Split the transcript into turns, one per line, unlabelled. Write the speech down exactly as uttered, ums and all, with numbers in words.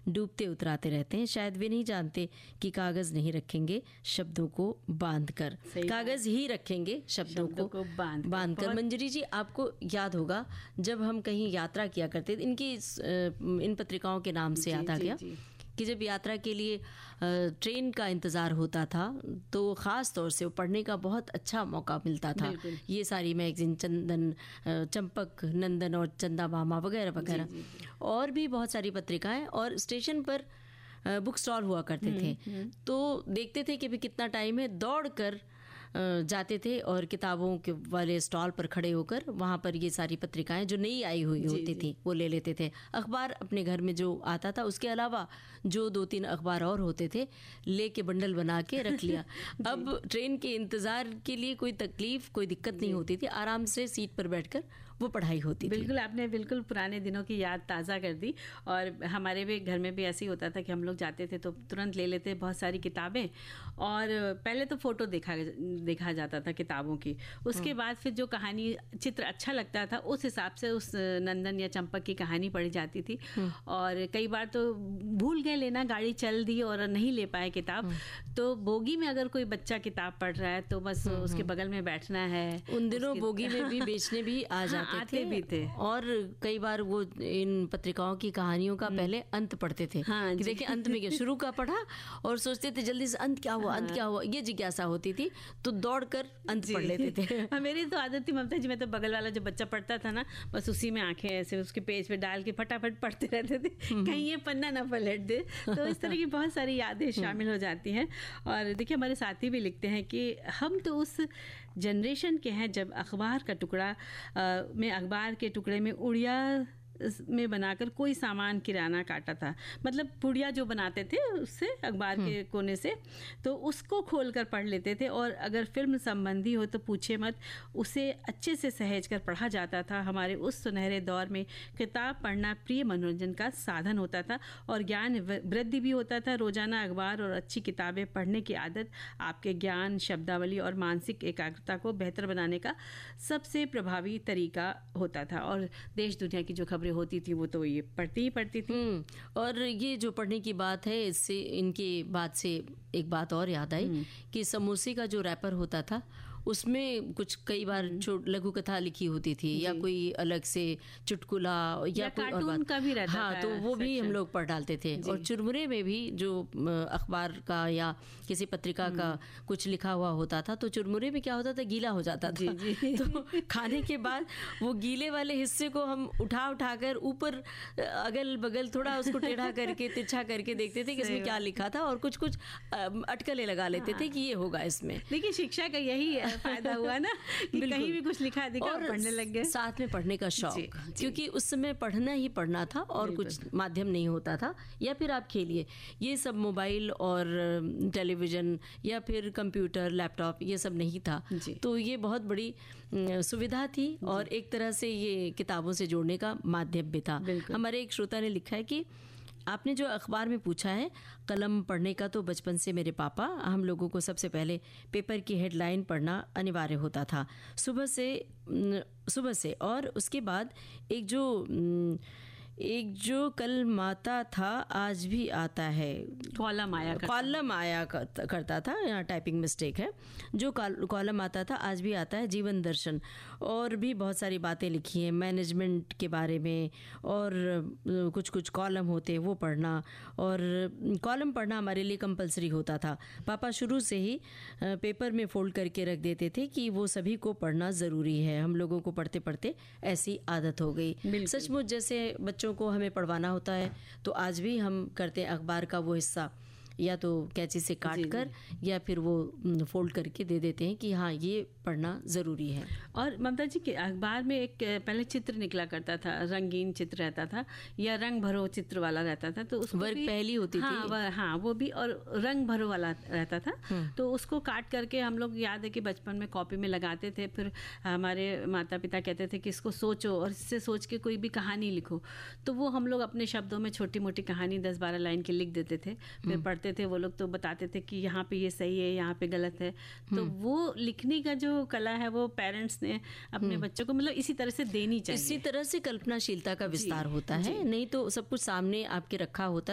डूबते उतराते रहते हैं। शायद वे नहीं जानते कि कागज नहीं रखेंगे शब्दों को बांध कर, कागज ही रखेंगे शब्दों, शब्दों को, को बांध बांध कर। मंजरी जी, आपको याद होगा जब हम कहीं यात्रा किया करते थे, इनकी इन पत्रिकाओं के नाम से याद आ गया कि जब यात्रा के लिए ट्रेन का इंतज़ार होता था तो ख़ास तौर से वो पढ़ने का बहुत अच्छा मौका मिलता था। ये सारी मैगज़ीन, चंदन, चंपक, नंदन और चंदा मामा वगैरह वगैरह, और भी बहुत सारी पत्रिकाएं, और स्टेशन पर बुक स्टॉल हुआ करते थे। तो देखते थे कि भी कितना टाइम है, दौड़ कर जाते थे और किताबों के वाले स्टॉल पर खड़े होकर वहाँ पर ये सारी पत्रिकाएं जो नई आई हुई होती थी वो ले लेते थे। अखबार अपने घर में जो आता था उसके अलावा जो दो तीन अखबार और होते थे लेके बंडल बना के रख लिया। अब ट्रेन के इंतज़ार के लिए कोई तकलीफ, कोई दिक्कत नहीं होती थी, आराम से सीट पर बैठकर वो पढ़ाई होती थी।
बिल्कुल, आपने बिल्कुल पुराने दिनों की याद ताज़ा कर दी। और हमारे भी घर में भी ऐसे ही होता था कि हम लोग जाते थे तो तुरंत ले लेते बहुत सारी किताबें, और पहले तो फ़ोटो देखा देखा जाता था किताबों की, उसके बाद फिर जो कहानी चित्र अच्छा लगता था उस हिसाब से उस नंदन या चंपक की कहानी पढ़ी जाती थी। और कई बार तो भूल गए लेना, गाड़ी चल दी और नहीं ले पाए किताब, तो बोगी में अगर कोई बच्चा किताब पढ़ रहा है तो बस उसके बगल में बैठना है।
उन दिनों बोगी में भी बेचने भी आ जाते
हाँ, आते
थे,
भी थे।
और कई बार वो इन पत्रिकाओं की कहानियों का पहले अंत पढ़ते थे।
हाँ,
कि देखिए अंत में क्या, शुरू का पढ़ा और सोचते थे जल्दी से अंत क्या हुआ, अंत क्या हुआ, ये जिज्ञासा होती थी, तो दौड़कर अंत पढ़ लेते थे।
मेरी तो आदत थी ममता जी, मैं तो बगल वाला जो बच्चा पढ़ता था ना बस उसी में आंखें ऐसे उसके पेज पे डाल के फटाफट पढ़ते रहते थे, कहीं ये पन्ना ना पलट दे। तो इस तरह की बहुत सारी यादें शामिल हो जाती हैं। और देखिए हमारे साथी भी लिखते हैं कि हम तो उस जनरेशन के हैं जब अखबार का टुकड़ा आ, में अखबार के टुकड़े में उड़िया में बनाकर कोई सामान किराना काटा था, मतलब पुड़िया जो बनाते थे उससे अखबार के कोने से, तो उसको खोलकर पढ़ लेते थे। और अगर फिल्म संबंधी हो तो पूछे मत, उसे अच्छे से सहेज कर पढ़ा जाता था। हमारे उस सुनहरे दौर में किताब पढ़ना प्रिय मनोरंजन का साधन होता था और ज्ञान वृद्धि भी होता था। रोजाना अखबार और अच्छी किताबें पढ़ने की आदत आपके ज्ञान, शब्दावली और मानसिक एकाग्रता को बेहतर बनाने का सबसे प्रभावी तरीका होता था। और देश दुनिया की जो खबरें होती थी वो तो ये पढ़ती ही पढ़ती थी।
और ये जो पढ़ने की बात है, इससे इनके बाद से एक बात और याद आई कि समोसे का जो रैपर होता था उसमें कुछ कई बार लघु कथा लिखी होती थी या कोई अलग से चुटकुला या,
या
कोई
कार्टून
और बात
का भी रहता
हाँ
था,
तो वो भी हम लोग पढ़ डालते थे। और चुरमुरे में भी जो अखबार का या किसी पत्रिका का कुछ लिखा हुआ होता था तो चुरमुरे में क्या होता था, गीला हो जाता था।
जी, जी।
तो खाने के बाद वो गीले वाले हिस्से को हम उठा उठा कर ऊपर अगल बगल थोड़ा उसको टेढ़ा करके तिरछा करके देखते थे कि इसमें क्या लिखा था, और कुछ कुछ अटकलें लगा लेते थे कि ये होगा इसमें।
देखिए शिक्षा का यही फायदा हुआ ना कि कहीं भी कुछ लिखा दिखा और पढ़ने लग गए।
साथ में पढ़ने का शौक, क्योंकि उस समय पढ़ना ही पढ़ना था और कुछ माध्यम नहीं होता था। या फिर आप खेलिए, ये सब मोबाइल और टेलीविजन या फिर कंप्यूटर, लैपटॉप ये सब नहीं था, तो ये बहुत बड़ी सुविधा थी और एक तरह से ये किताबों से जोड़ने का माध्यम भी था। हमारे एक श्रोता ने लिखा है कि आपने जो अखबार में पूछा है, कलम पढ़ने का तो बचपन से मेरे पापा हम लोगों को सबसे पहले पेपर की हेडलाइन पढ़ना अनिवार्य होता था सुबह से सुबह से और उसके बाद एक जो एक जो कल माता था आज भी आता है,
कॉलम आया करता
कॉलम आया करता था, यहाँ टाइपिंग मिस्टेक है, जो कॉलम आता था आज भी आता है, जीवन दर्शन, और भी बहुत सारी बातें लिखी हैं मैनेजमेंट के बारे में, और कुछ कुछ कॉलम होते वो पढ़ना, और कॉलम पढ़ना हमारे लिए कंपलसरी होता था। पापा शुरू से ही पेपर में फोल्ड करके रख देते थे कि वो सभी को पढ़ना ज़रूरी है। हम लोगों को पढ़ते पढ़ते ऐसी आदत हो गई। सचमुच जैसे बच्चों को हमें पढ़वाना होता है तो आज भी हम करते हैं अखबार का वो हिस्सा या तो कैंची से काट कर या फिर वो फोल्ड करके दे देते हैं कि हाँ ये पढ़ना ज़रूरी है।
और ममता जी के अखबार में एक पहले चित्र निकला करता था, रंगीन चित्र रहता था या रंग भरो चित्र वाला रहता था, तो उसको
वर्ग पहली होती
हाँ,
थी।
व, हाँ वो भी, और रंग भरो वाला रहता था, तो उसको काट करके हम लोग याद है कि बचपन में कॉपी में लगाते थे। फिर हमारे माता पिता कहते थे कि इसको सोचो और इससे सोच के कोई भी कहानी लिखो, तो वो हम लोग अपने शब्दों में छोटी मोटी कहानी दस बारह लाइन की लिख देते थे। फिर पढ़ते थे वो लोग तो बताते थे कि यहाँ पे ये सही है, यहाँ पे गलत है। तो वो लिखने का जो कला है वो पेरेंट्स ने अपने बच्चों को मतलब इसी तरह से देनी चाहिए।
इसी तरह से कल्पनाशीलता का विस्तार होता है, नहीं तो सब कुछ सामने आपके रखा होता